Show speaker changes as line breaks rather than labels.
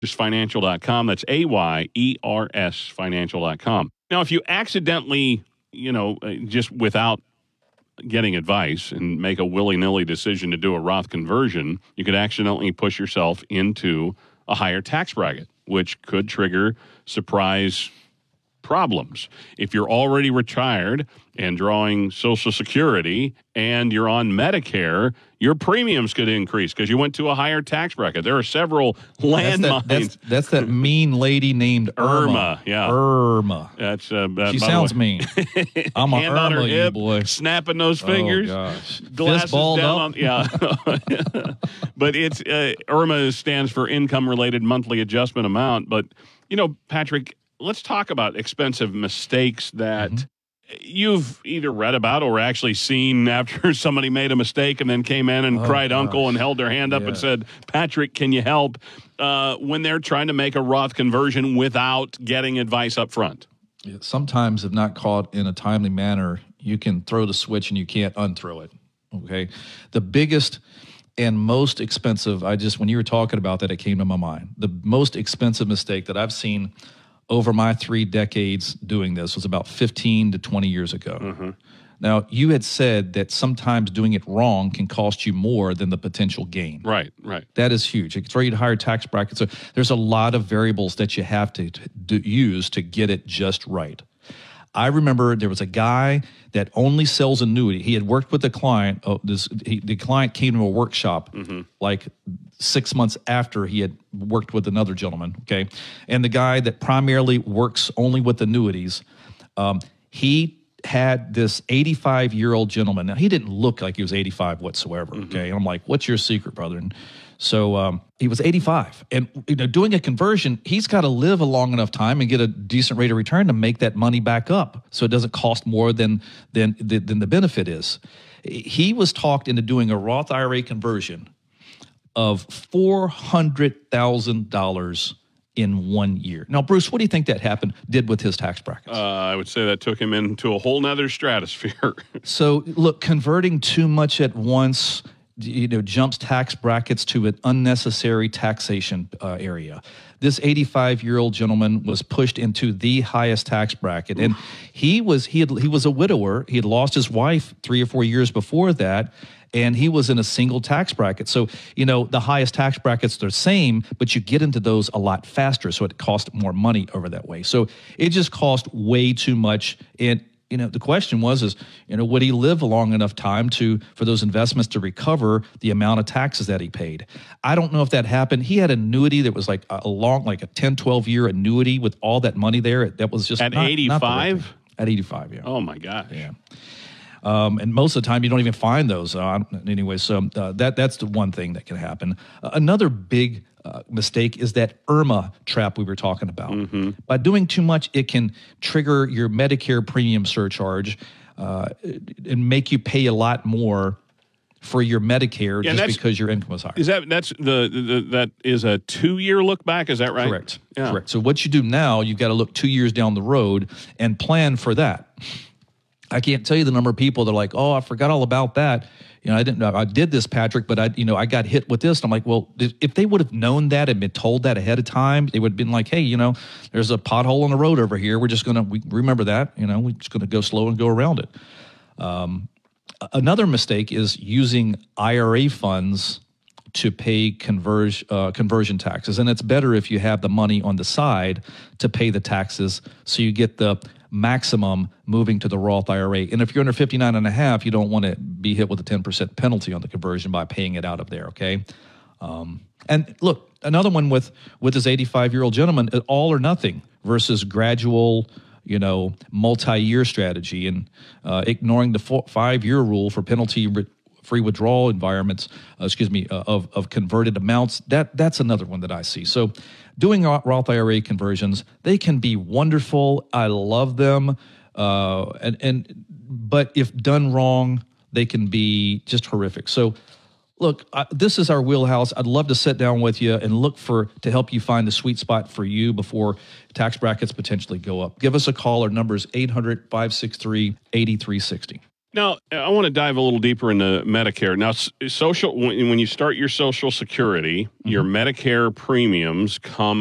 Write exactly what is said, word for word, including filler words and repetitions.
financial dot com. That's A Y E R S financial dot com. Now, if you accidentally, you know, uh, just without getting advice and make a willy-nilly decision to do a Roth conversion, you could accidentally push yourself into a higher tax bracket, which could trigger surprise problems. If you're already retired and drawing Social Security and you're on Medicare, your premiums could increase because you went to a higher tax bracket. There are several landmines.
That's, that, that's, that's that mean lady named Irma.
Irma, yeah.
Irma.
That's uh, that,
she sounds
way,
mean. I'm a
hand on her
Irma,
hip,
you boy.
snapping those fingers.
Oh, gosh.
Glasses
Fist balled
down
up.
on, yeah. But it's uh, Irma stands for income-related monthly adjustment amount. But, you know, Patrick, let's talk about expensive mistakes that mm-hmm. you've either read about or actually seen after somebody made a mistake and then came in and oh, cried gosh. uncle and held their hand up yeah. and said, Patrick, can you help? Uh, when they're trying to make a Roth conversion without getting advice up front.
Yeah, sometimes, if not caught in a timely manner, you can throw the switch and you can't unthrow it. Okay. The biggest and most expensive, I just, when you were talking about that, it came to my mind. The most expensive mistake that I've seen over my three decades doing this was about fifteen to twenty years ago. Mm-hmm. Now, you had said that sometimes doing it wrong can cost you more than the potential gain.
Right, right.
That is huge. It can throw you to higher tax brackets. So there's a lot of variables that you have to, to do, use to get it just right. I remember there was a guy that only sells annuity. He had worked with a client. Oh, this, he, the client came to a workshop mm-hmm. like six months after he had worked with another gentleman, okay? And the guy that primarily works only with annuities, um, he had this eighty-five-year-old gentleman. Now, he didn't look like he was eighty-five whatsoever, mm-hmm. okay? And I'm like, what's your secret, brother? And so um, he was eighty-five. And you know, doing a conversion, he's got to live a long enough time and get a decent rate of return to make that money back up so it doesn't cost more than, than, than the benefit is. He was talked into doing a Roth I R A conversion of four hundred thousand dollars in one year. Now, Bruce, what do you think that happened, did with his tax brackets?
Uh, I would say that took him into a whole nother stratosphere.
So, look, converting too much at once, you know, jumps tax brackets to an unnecessary taxation uh, area. This eighty-five-year-old gentleman was pushed into the highest tax bracket, and he was he had he was a widower. He had lost his wife three or four years before that, and he was in a single tax bracket. So, you know, the highest tax brackets are the same, but you get into those a lot faster, so it costs more money over that way. So it just cost way too much. And you know, the question was, is, you know, would he live a long enough time to, for those investments to recover the amount of taxes that he paid? I don't know if that happened. He had an annuity that was like a long, like a ten, twelve year annuity with all that money there. That was just
at
not,
eighty-five?
Not at eighty-five, yeah.
Oh my gosh.
Yeah. Um, and most of the time, you don't even find those. Uh, anyway, so uh, that that's the one thing that can happen. Uh, another big uh, mistake is that Irma trap we were talking about. Mm-hmm. By doing too much, it can trigger your Medicare premium surcharge uh, and make you pay a lot more for your Medicare yeah, just because your income was higher.
Is that that's the, the that is a two year look back? Is that right?
Correct.
Yeah.
Correct. So what you do now, you've got to look two years down the road and plan for that. I can't tell you the number of people that are like, oh, I forgot all about that. You know, I didn't know I did this, Patrick, but I, you know, I got hit with this. And I'm like, well, if they would have known that and been told that ahead of time, they would have been like, hey, you know, there's a pothole on the road over here. We're just going to, we remember that, you know, we're just going to go slow and go around it. Um, another mistake is using I R A funds to pay converge, uh, conversion taxes. And it's better if you have the money on the side to pay the taxes so you get the maximum moving to the Roth I R A. And if you're under fifty-nine and a half, you don't want to be hit with a ten percent penalty on the conversion by paying it out of there, okay? Um, and look, another one with, with this eighty-five-year-old gentleman, all or nothing versus gradual, you know, multi-year strategy and uh, ignoring the four, five-year rule for penalty re- free withdrawal environments, uh, excuse me, uh, of, of converted amounts. That that's another one that I see. So doing Roth I R A conversions, they can be wonderful. I love them. Uh, and, and but if done wrong, they can be just horrific. So look, I, this is our wheelhouse. I'd love to sit down with you and look for to help you find the sweet spot for you before tax brackets potentially go up. Give us a call. Our number is eight hundred, five six three, eight three six zero.
Now, I want to dive a little deeper into Medicare. Now, social when, when you start your Social Security, mm-hmm. your Medicare premiums come